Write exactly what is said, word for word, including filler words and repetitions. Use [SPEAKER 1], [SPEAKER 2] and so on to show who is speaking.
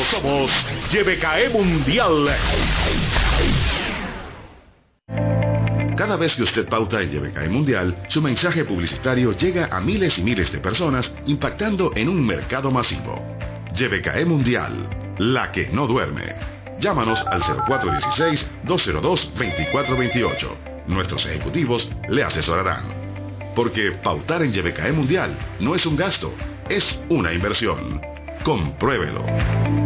[SPEAKER 1] somos Y B K E Mundial.
[SPEAKER 2] Cada vez que usted pauta en Y B K E Mundial, su mensaje publicitario llega a miles y miles de personas, impactando en un mercado masivo. Y B K E Mundial, la que no duerme. Llámanos al cero cuatro uno seis, dos cero dos, dos cuatro dos ocho. Nuestros ejecutivos le asesorarán. Porque pautar en Y B K E Mundial no es un gasto, es una inversión. Compruébelo.